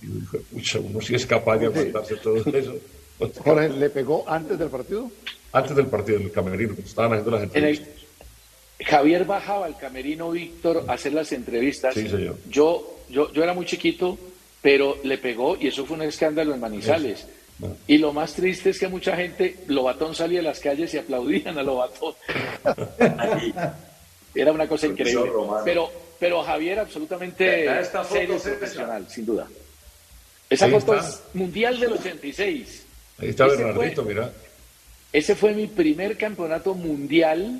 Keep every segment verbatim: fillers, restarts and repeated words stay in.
Y dijo, pucha, uno sí es capaz de aguantarse todo eso. Jorge, ¿le pegó antes del partido? Antes del partido, del camerino, cuando estaban haciendo las entrevistas. El, Javier bajaba al camerino Víctor a hacer las entrevistas. Sí, señor. Yo, yo, yo era muy chiquito, pero le pegó y eso fue un escándalo en Manizales. Eso. No. Y lo más triste es que mucha gente, Lobatón salía a las calles y aplaudían a Lobatón. Era una cosa increíble. Pero, pero Javier absolutamente serio, profesional, sin duda. Esa Ahí foto está. es mundial del ochenta y seis. Ahí está Ese Bernardito, fue, mira. Ese fue mi primer campeonato mundial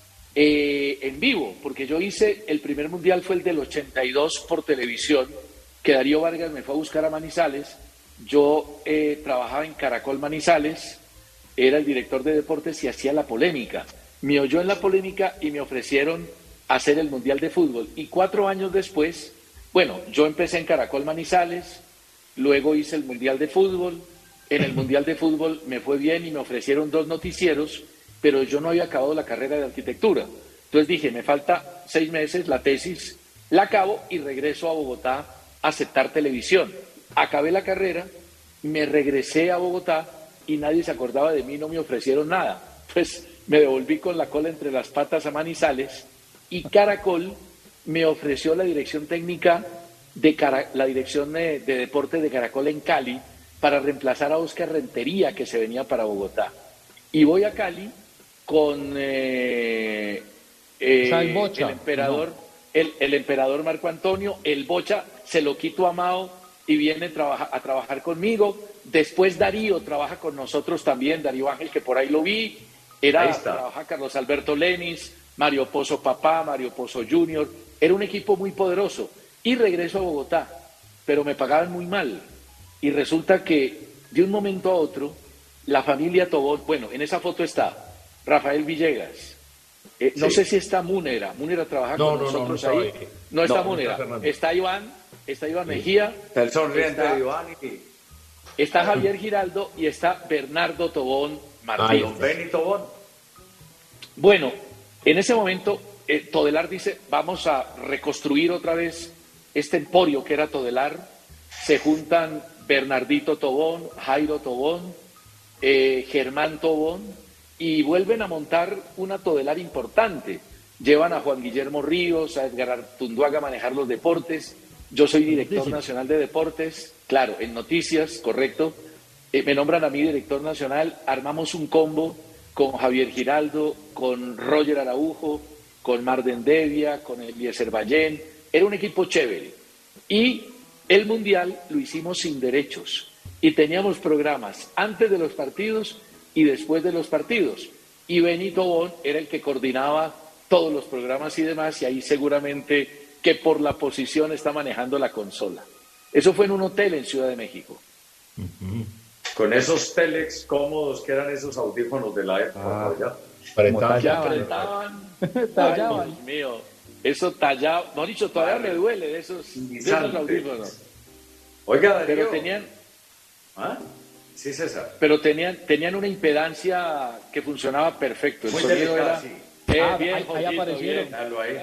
eh, en vivo, porque yo hice, el primer mundial fue el del ochenta y dos por televisión, que Darío Vargas me fue a buscar a Manizales. Yo eh, trabajaba en Caracol Manizales, era el director de deportes y hacía la polémica. Me oyó en la polémica y me ofrecieron hacer el Mundial de Fútbol. Y cuatro años después, bueno, yo empecé en Caracol Manizales, luego hice el Mundial de Fútbol. En el Mundial de Fútbol me fue bien y me ofrecieron dos noticieros, pero yo no había acabado la carrera de arquitectura. Entonces dije, me falta seis meses, la tesis, la acabo y regreso a Bogotá a aceptar televisión. Acabé la carrera, me regresé a Bogotá y nadie se acordaba de mí, no me ofrecieron nada. Pues me devolví con la cola entre las patas a Manizales y Caracol me ofreció la dirección técnica de Cara- la dirección de, de deporte de Caracol en Cali para reemplazar a Oscar Rentería, que se venía para Bogotá. Y voy a Cali con eh, eh, el, Bocha, el emperador, no. el, el emperador Marco Antonio, el Bocha, se lo quito a Mao y viene trabaja, a trabajar conmigo. Después Darío trabaja con nosotros también, Darío Ángel, que por ahí lo vi. Era, trabaja Carlos Alberto Lenis, Mario Pozo Papá, Mario Pozo Junior. Era un equipo muy poderoso. Y regreso a Bogotá, pero me pagaban muy mal. Y resulta que de un momento a otro, la familia Tobón, bueno, en esa foto está Rafael Villegas. Eh, sí. No sé si está Múnera. Múnera trabaja no, con no, nosotros no, no ahí. ahí. No está no, Múnera. No está, está Iván, está Iván Mejía. Está el sonriente de Iván y... Está Javier Giraldo y está Bernardo Tobón Martínez. Don Benny Tobón. Bueno, en ese momento, eh, Todelar dice, vamos a reconstruir otra vez este emporio que era Todelar. Se juntan Bernardito Tobón, Jairo Tobón, eh, Germán Tobón, y vuelven a montar una Todelar importante. Llevan a Juan Guillermo Ríos, a Edgar Artunduaga a manejar los deportes. Yo soy director nacional de deportes, claro, en noticias, correcto. Eh, me nombran a mí director nacional, armamos un combo con Javier Giraldo, con Roger Araujo, con Marden Devia, con Eliezer Ballén. Era un equipo chévere. Y el Mundial lo hicimos sin derechos. Y teníamos programas antes de los partidos y después de los partidos. Y Benny Tobón era el que coordinaba todos los programas y demás, y ahí seguramente que por la posición está manejando la consola. Eso fue en un hotel en Ciudad de México. Uh-huh. Con esos telex cómodos que eran esos audífonos de la época. Ah, tallaban. Tallaban. Dios mío. Eso tallaba. No dicho, todavía vale. me duele de esos, de esos audífonos. Oiga, Darío. Pero tenían. ¿Ah? Sí, César. Pero tenían, tenían una impedancia que funcionaba perfecto. El Muy sonido delicada, era. Sí. Eh, ah, bien, ahí, ahí aparecieron. Bien, ahí.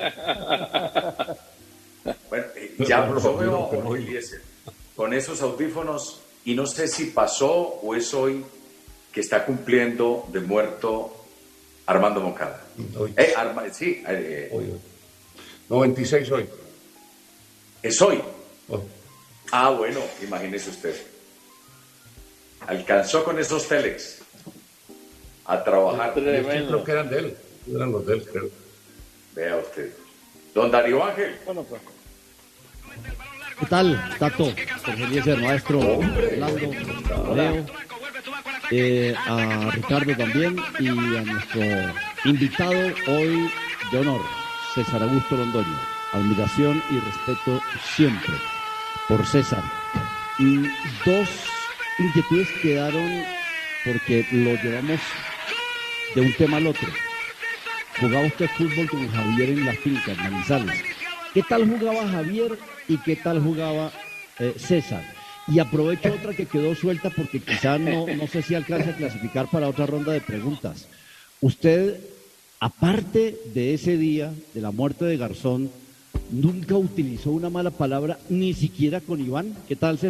Bueno, ya no, yo veo a Eliezer con esos audífonos y no sé si pasó o es hoy que está cumpliendo de muerto Armando Moncada. Eh, Arma, sí. Eh, hoy, hoy. noventa y seis hoy. ¿Es hoy? Oh. Ah, bueno, imagínese usted. Alcanzó con esos telex a trabajar. Creo que eran de él. Eran los de él, creo. Vea usted. Don Darío Ángel. Bueno, pues. ¿Qué tal, Tato? Jorge Eliezer, maestro, Lauro, Leo, eh, a Ricardo también y a nuestro invitado hoy de honor, César Augusto Londoño. Admiración y respeto siempre por César. Y dos inquietudes quedaron porque lo llevamos de un tema al otro. Jugaba usted fútbol con Javier en la finca, en Manizales. ¿Qué tal jugaba Javier y qué tal jugaba eh, César? Y aprovecho otra que quedó suelta porque quizá no, no sé si alcance a clasificar para otra ronda de preguntas. Usted, aparte de ese día, de la muerte de Garzón, nunca utilizó una mala palabra, ni siquiera con Iván. ¿Qué tal, César?